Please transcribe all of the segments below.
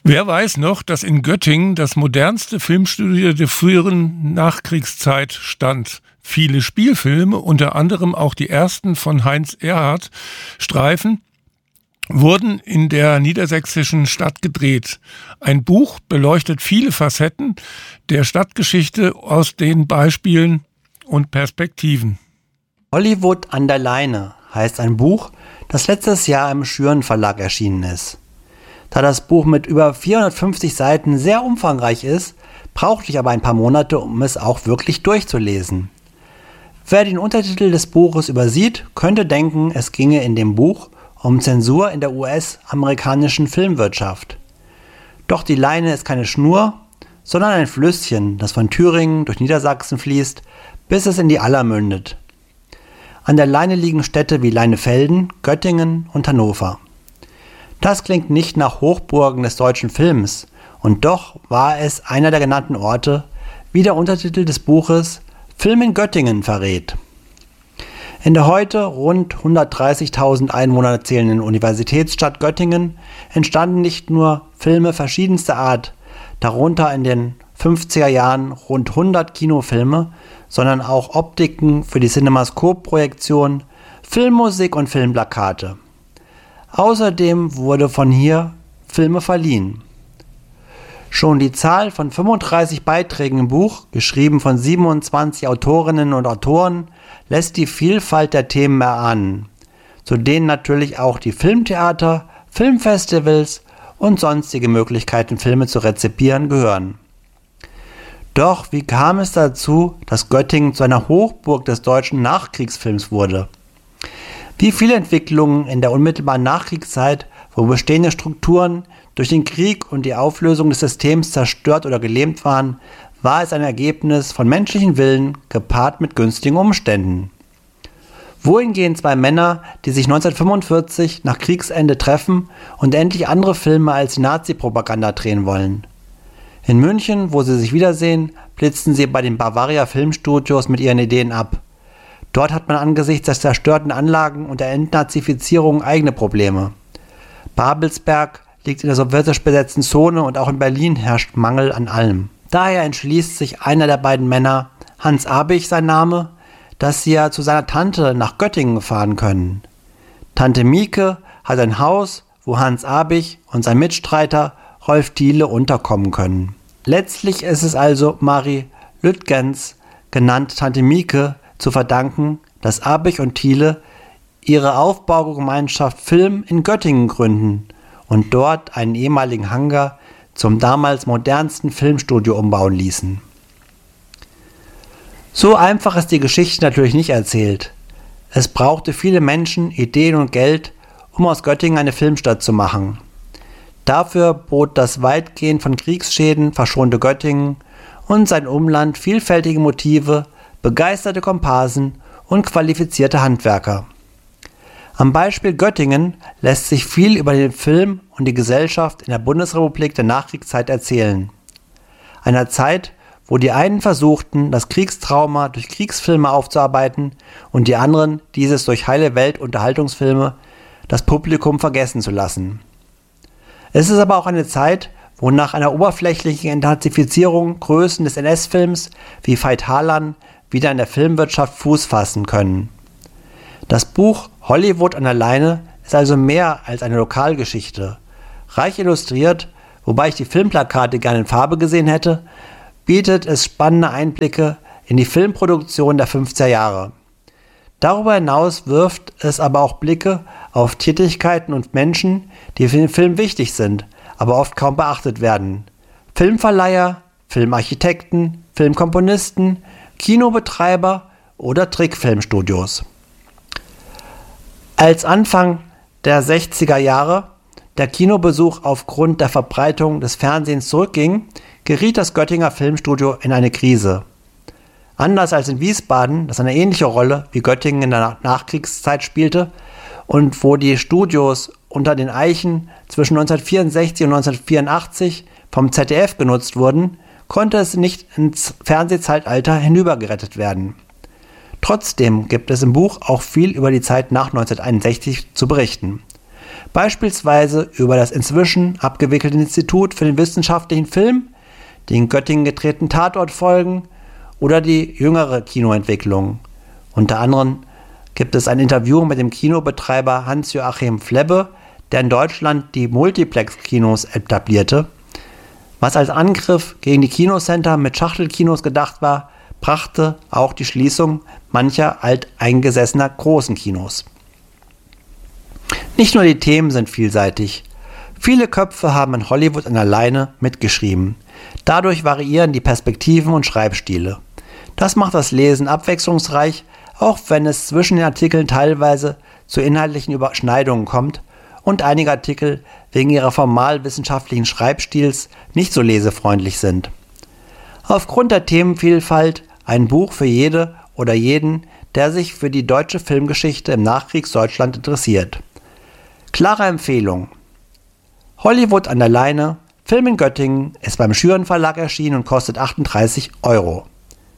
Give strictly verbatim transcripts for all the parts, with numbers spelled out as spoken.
Wer weiß noch, dass in Göttingen das modernste Filmstudio der früheren Nachkriegszeit stand. Viele Spielfilme, unter anderem auch die ersten von Heinz Erhardt, Streifen, wurden in der niedersächsischen Stadt gedreht. Ein Buch beleuchtet viele Facetten der Stadtgeschichte aus den Beispielen und Perspektiven. Hollywood an der Leine heißt ein Buch, das letztes Jahr im Schüren Verlag erschienen ist. Da das Buch mit über vierhundertfünfzig Seiten sehr umfangreich ist, brauchte ich aber ein paar Monate, um es auch wirklich durchzulesen. Wer den Untertitel des Buches übersieht, könnte denken, es ginge in dem Buch um Zensur in der U S-amerikanischen Filmwirtschaft. Doch die Leine ist keine Schnur, sondern ein Flüsschen, das von Thüringen durch Niedersachsen fließt, bis es in die Aller mündet. An der Leine liegen Städte wie Leinefelden, Göttingen und Hannover. Das klingt nicht nach Hochburgen des deutschen Films, und doch war es einer der genannten Orte, wie der Untertitel des Buches Film in Göttingen verrät. In der heute rund hundertdreißigtausend Einwohner zählenden Universitätsstadt Göttingen entstanden nicht nur Filme verschiedenster Art, darunter in den fünfziger Jahren rund hundert Kinofilme, sondern auch Optiken für die Cinemascope-Projektion, Filmmusik und Filmplakate. Außerdem wurde von hier Filme verliehen. Schon die Zahl von fünfunddreißig Beiträgen im Buch, geschrieben von siebenundzwanzig Autorinnen und Autoren, lässt die Vielfalt der Themen erahnen, zu denen natürlich auch die Filmtheater, Filmfestivals und sonstige Möglichkeiten, Filme zu rezipieren, gehören. Doch wie kam es dazu, dass Göttingen zu einer Hochburg des deutschen Nachkriegsfilms wurde? Wie viele Entwicklungen in der unmittelbaren Nachkriegszeit, wo bestehende Strukturen durch den Krieg und die Auflösung des Systems zerstört oder gelähmt waren, war es ein Ergebnis von menschlichen Willen gepaart mit günstigen Umständen. Wohin gehen zwei Männer, die sich neunzehnhundertfünfundvierzig nach Kriegsende treffen und endlich andere Filme als die Nazi-Propaganda drehen wollen? In München, wo sie sich wiedersehen, blitzen sie bei den Bavaria Filmstudios mit ihren Ideen ab. Dort hat man angesichts der zerstörten Anlagen und der Entnazifizierung eigene Probleme. Babelsberg liegt in der sowjetisch besetzten Zone und auch in Berlin herrscht Mangel an allem. Daher entschließt sich einer der beiden Männer, Hans Abich sein Name, dass sie ja zu seiner Tante nach Göttingen fahren können. Tante Mieke hat ein Haus, wo Hans Abich und sein Mitstreiter Rolf Thiele unterkommen können. Letztlich ist es also Marie Lütgens, genannt Tante Mieke, zu verdanken, dass Abich und Thiele ihre Aufbaugemeinschaft Film in Göttingen gründen und dort einen ehemaligen Hangar zum damals modernsten Filmstudio umbauen ließen. So einfach ist die Geschichte natürlich nicht erzählt. Es brauchte viele Menschen, Ideen und Geld, um aus Göttingen eine Filmstadt zu machen. Dafür bot das weitgehend von Kriegsschäden verschonte Göttingen und sein Umland vielfältige Motive, begeisterte Komparsen und qualifizierte Handwerker. Am Beispiel Göttingen lässt sich viel über den Film und die Gesellschaft in der Bundesrepublik der Nachkriegszeit erzählen. Einer Zeit, wo die einen versuchten, das Kriegstrauma durch Kriegsfilme aufzuarbeiten und die anderen dieses durch heile Welt-Unterhaltungsfilme das Publikum vergessen zu lassen. Es ist aber auch eine Zeit, wo nach einer oberflächlichen Intensifizierung Größen des N S-Films wie Veit Harlan wieder in der Filmwirtschaft Fuß fassen können. Das Buch Hollywood an der Leine ist also mehr als eine Lokalgeschichte. Reich illustriert, wobei ich die Filmplakate gerne in Farbe gesehen hätte, bietet es spannende Einblicke in die Filmproduktion der fünfziger Jahre. Darüber hinaus wirft es aber auch Blicke auf Tätigkeiten und Menschen, die für den Film wichtig sind, aber oft kaum beachtet werden. Filmverleiher, Filmarchitekten, Filmkomponisten, Kinobetreiber oder Trickfilmstudios. Als Anfang der sechziger Jahre der Kinobesuch aufgrund der Verbreitung des Fernsehens zurückging, geriet das Göttinger Filmstudio in eine Krise. Anders als in Wiesbaden, das eine ähnliche Rolle wie Göttingen in der Nachkriegszeit spielte und wo die Studios unter den Eichen zwischen neunzehnhundertvierundsechzig und neunzehnhundertvierundachtzig vom Z D F genutzt wurden, konnte es nicht ins Fernsehzeitalter hinübergerettet werden. Trotzdem gibt es im Buch auch viel über die Zeit nach neunzehnhunderteinundsechzig zu berichten. Beispielsweise über das inzwischen abgewickelte Institut für den wissenschaftlichen Film, die in Göttingen gedrehten Tatortfolgen oder die jüngere Kinoentwicklung. Unter anderem gibt es ein Interview mit dem Kinobetreiber Hans-Joachim Flebbe, der in Deutschland die Multiplex-Kinos etablierte. Was als Angriff gegen die Kinocenter mit Schachtelkinos gedacht war, brachte auch die Schließung mancher alteingesessener großen Kinos. Nicht nur die Themen sind vielseitig. Viele Köpfe haben in Hollywood an der Leine mitgeschrieben. Dadurch variieren die Perspektiven und Schreibstile. Das macht das Lesen abwechslungsreich, auch wenn es zwischen den Artikeln teilweise zu inhaltlichen Überschneidungen kommt und einige Artikel wegen ihrer formalwissenschaftlichen Schreibstils nicht so lesefreundlich sind. Aufgrund der Themenvielfalt ein Buch für jede oder jeden, der sich für die deutsche Filmgeschichte im Nachkriegsdeutschland interessiert. Klare Empfehlung. Hollywood an der Leine, Film in Göttingen, ist beim Schüren Verlag erschienen und kostet achtunddreißig Euro.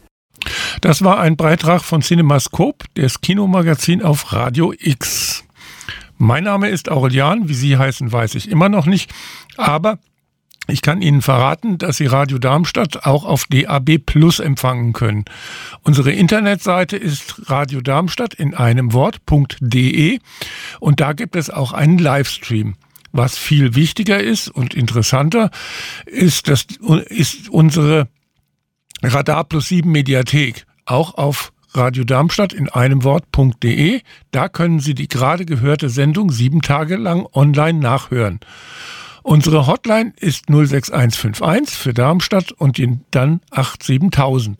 Das war ein Beitrag von CinemaScope, das Kinomagazin auf Radio X. Mein Name ist Aurelian, wie Sie heißen, weiß ich immer noch nicht, aber ich kann Ihnen verraten, dass Sie Radio Darmstadt auch auf D A B Plus empfangen können. Unsere Internetseite ist Radio Darmstadt in einem Wort.de und da gibt es auch einen Livestream. Was viel wichtiger ist und interessanter, ist, das, ist unsere Radar Plus sieben Mediathek, auch auf Radio Darmstadt in einem Wort.de. Da können Sie die gerade gehörte Sendung sieben Tage lang online nachhören. Unsere Hotline ist null sechs eins fünf eins für Darmstadt und dann acht siebentausend.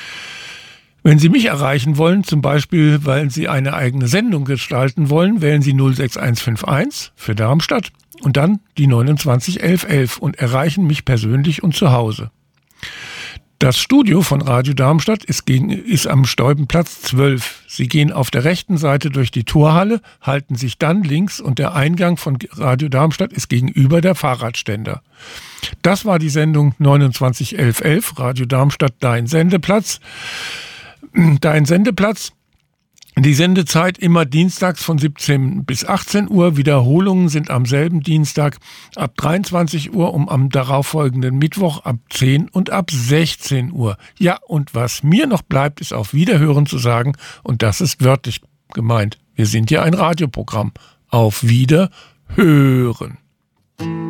Wenn Sie mich erreichen wollen, zum Beispiel, weil Sie eine eigene Sendung gestalten wollen, wählen Sie null sechs eins fünf eins für Darmstadt und dann die neunundzwanzig elf elf und erreichen mich persönlich und zu Hause. Das Studio von Radio Darmstadt ist, gegen, ist am Steubenplatz zwölf. Sie gehen auf der rechten Seite durch die Torhalle, halten sich dann links und der Eingang von Radio Darmstadt ist gegenüber der Fahrradständer. Das war die Sendung neunundzwanzig elf elf, Radio Darmstadt, dein Sendeplatz. Dein Sendeplatz. Die Sendezeit immer dienstags von siebzehn bis achtzehn Uhr. Wiederholungen sind am selben Dienstag ab dreiundzwanzig Uhr und am darauffolgenden Mittwoch ab zehn und ab sechzehn Uhr. Ja, und was mir noch bleibt, ist auf Wiederhören zu sagen, und das ist wörtlich gemeint. Wir sind ja ein Radioprogramm. Auf Wiederhören.